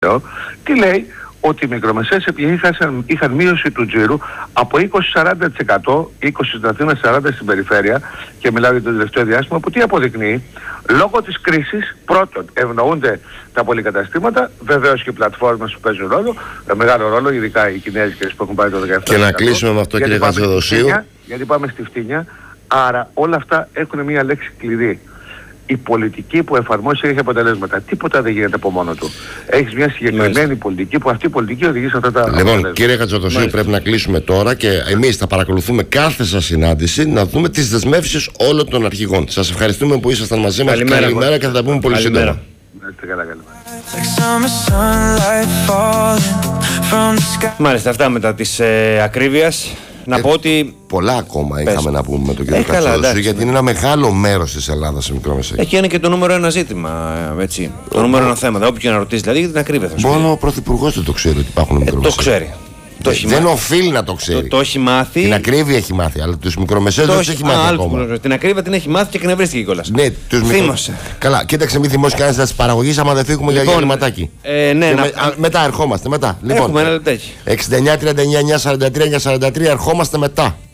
τι λέει? Ότι οι μικρομεσαίες επιχειρήσεις είχαν μείωση του τζίρου από 20-40%, 20% στην Αθήνα, 40% στην περιφέρεια, και μιλάω για το τελευταίο διάστημα, που τι αποδεικνύει? Λόγω της κρίσης, πρώτον, ευνοούνται τα πολυκαταστήματα, βεβαίως και οι πλατφόρμες που παίζουν ρόλο, μεγάλο ρόλο, ειδικά οι κινέζικες που έχουν πάρει το 17%. Και να κλείσουμε με αυτό, κύριε Χατζηδοσίου. Γιατί πάμε στη φτηνιά, άρα όλα αυτά έχουν μία λέξη κλειδί. Η πολιτική που εφαρμόζει έχει αποτελέσματα. Τίποτα δεν γίνεται από μόνο του. Έχεις μια συγκεκριμένη πολιτική που αυτή η πολιτική οδηγεί σε αυτά τα αποτελέσματα. Λοιπόν, κύριε Χατζηδοσίου, πρέπει να κλείσουμε τώρα και εμείς θα παρακολουθούμε κάθε σας συνάντηση να δούμε τις δεσμεύσεις όλων των αρχηγών. Σας ευχαριστούμε που ήσασταν μαζί μας. Καλημέρα και θα τα πούμε πολύ σύντομα. Μάλιστα, αυτά μετά της ακρίβειας. Να πω ότι. Πολλά ακόμα είχαμε να πούμε με τον κύριο Χατζηδοσίου, γιατί είναι ένα μεγάλο μέρος της Ελλάδας σε μικρομεσαίες. Εκεί είναι και το νούμερο ένα ζήτημα. Έτσι. Το νούμερο ένα θέμα. Όποιο και να ρωτήσει, δηλαδή, για την ακρίβεια θα σου πει. Μόνο ο Πρωθυπουργός δεν το ξέρει ότι υπάρχουν μικρομεσαίες. Το ξέρει. Δεν οφείλει να το ξέρει. Το έχει μάθει. Την ακρίβεια έχει μάθει, αλλά τους μικρομεσαίες δεν τους έχει μάθει ακόμα. Την ακρίβεια την έχει μάθει και εκνευρίστηκε κιόλας. Ναι, θύμωσε. Καλά, κοίταξε, μην θυμώσει κανένας της παραγωγής άμα δεν φύγουμε για γερματάκι. Ναι, μετά ερχόμαστε. Έχουμε ένα λεπτάκι. 69-39-943-943 ερχόμαστε μετά.